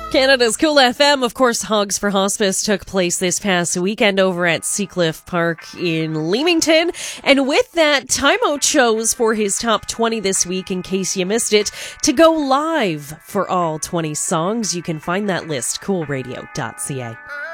Canada's Cool FM, of course, Hogs for Hospice took place this past weekend over at Seacliff Park in Leamington. And with that, Time-Out chose for his top 20 this week, in case you missed it, to go live for all 20 songs. You can find that list, coolradio.ca.